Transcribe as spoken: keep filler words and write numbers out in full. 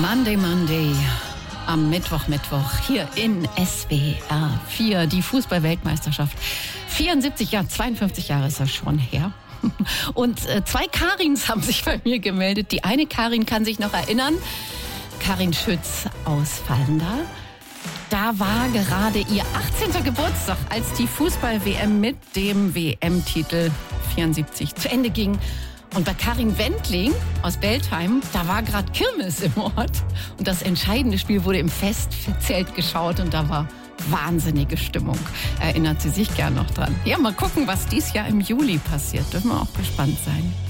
Monday, Monday. Am Mittwoch, Mittwoch hier in S W R vier, die Fußball-Weltmeisterschaft. vierundsiebzig Jahre, zweiundfünfzig Jahre ist das schon her. Und äh, zwei Karins haben sich bei mir gemeldet. Die eine Karin kann sich noch erinnern. Karin Schütz aus Vallendar. Da war gerade ihr achtzehnter Geburtstag, als die Fußball-W M mit dem W M-Titel vierundsiebzig zu Ende ging. Und bei Karin Wendling aus Beltheim, da war gerade Kirmes im Ort. Und das entscheidende Spiel wurde im Festzelt geschaut und da war wahnsinnige Stimmung. Erinnert sie sich gern noch dran. Ja, mal gucken, was dies Jahr im Juli passiert. Dürfen wir auch gespannt sein.